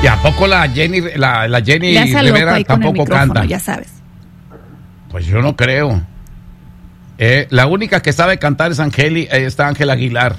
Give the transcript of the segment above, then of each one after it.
¿Y a poco la Jenny Rivera tampoco canta? Ya sabes. Pues yo no creo. La única que sabe cantar es Ángela Aguilar.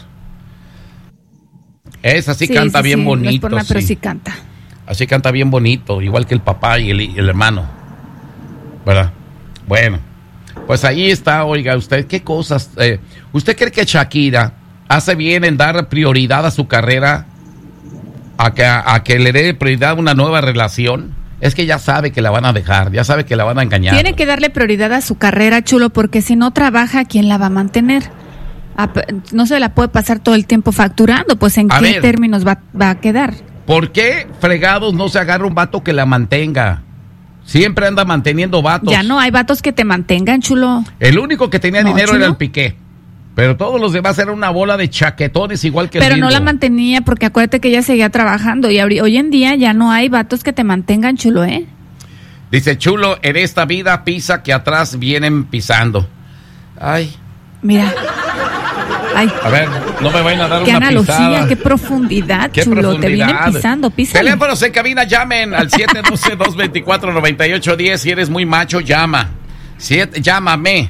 Esa sí canta bien bonito. No es por nada, pero sí canta. Así canta bien bonito, igual que el papá y el hermano. ¿Verdad? Bueno, pues ahí está, oiga, usted, ¿qué cosas? ¿Usted cree que Shakira hace bien en dar prioridad a su carrera, a que le dé prioridad a una nueva relación? Es que ya sabe que la van a dejar, ya sabe que la van a engañar. Tiene que darle prioridad a su carrera, chulo, porque si no trabaja, ¿quién la va a mantener? No se la puede pasar todo el tiempo facturando, pues ¿en qué términos va a quedar? ¿Por qué fregados no se agarra un vato que la mantenga? Siempre anda manteniendo vatos. Ya no hay vatos que te mantengan, chulo. El único que tenía dinero era el Piqué. Pero todos los demás eran una bola de chaquetones igual que el Pero no la mantenía porque acuérdate que ella seguía trabajando. Y hoy en día ya no hay vatos que te mantengan, chulo, ¿eh? Dice, chulo, en esta vida pisa que atrás vienen pisando. Ay. Mira. Ay. A ver, no me vayan a dar una analogía, pisada. Qué profundidad, qué chulo. Profundidad. Te vienen pisando, písale. Teléfonos en cabina, llamen al 712-224-9810. Si eres muy macho, llama. Llámame.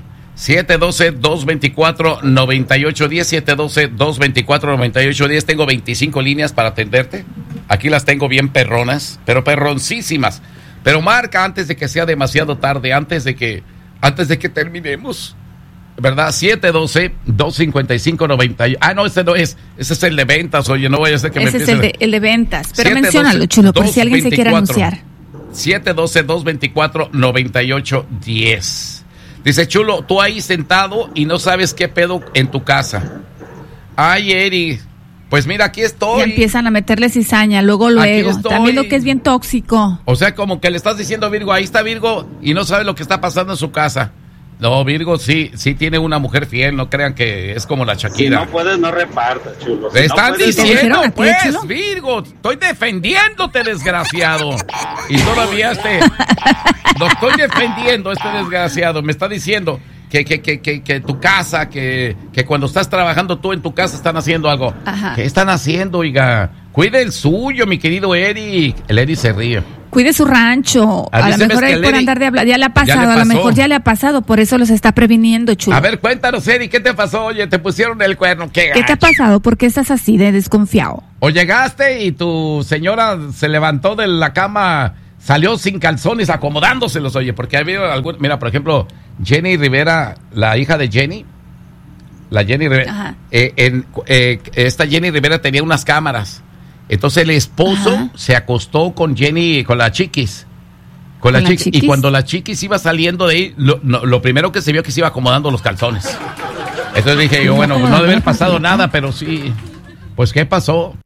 712-224-9810. 712-224-9810. Tengo 25 líneas para atenderte. Aquí las tengo bien perronas, pero perroncísimas. Pero marca antes de que sea demasiado tarde, antes de que terminemos. ¿Verdad? 712-255-90. Ah, no, ese no es. Ese es el de ventas, oye, no vaya a ser que me empiece. Ese es el de ventas. Pero menciónalo, chulo, por si alguien se quiere anunciar. 712-224-9810. Dice, chulo, tú ahí sentado y no sabes qué pedo en tu casa. Ay, Eri, pues mira, aquí estoy. Ya empiezan a meterle cizaña, luego. También lo que es bien tóxico. O sea, como que le estás diciendo a Virgo, ahí está Virgo, y no sabe lo que está pasando en su casa. No, Virgo sí tiene una mujer fiel, no crean que es como la Shakira. Si no puedes, no repartas, chulo. Si están no diciendo, pues, chulo? Virgo, estoy defendiéndote, desgraciado. Y todavía lo estoy defendiendo, desgraciado. Me está diciendo que tu casa, que cuando estás trabajando tú en tu casa están haciendo algo. Ajá. ¿Qué están haciendo, oiga? Cuide el suyo, mi querido Eric. El Eric se ríe. Cuide su rancho. A lo mejor él por andar de hablar. Ya le ha pasado, a lo mejor ya le ha pasado. Por eso los está previniendo, chulo. A ver, cuéntanos, Eric, ¿qué te pasó? Oye, te pusieron el cuerno. ¿Qué te ha pasado? ¿Por qué estás así de desconfiado? O llegaste y tu señora se levantó de la cama, salió sin calzones, acomodándoselos, oye, porque había algún... Mira, por ejemplo, Jenny Rivera, la hija de Jenny. La Jenny Rivera. Esta Jenny Rivera tenía unas cámaras. Entonces el esposo se acostó con Jenny, con la Chiquis. Con la Chiquis. Y cuando la Chiquis iba saliendo de ahí, lo primero que se vio que se iba acomodando los calzones. Entonces dije yo, bueno, no debe haber pasado nada, pero sí. Pues, ¿qué pasó?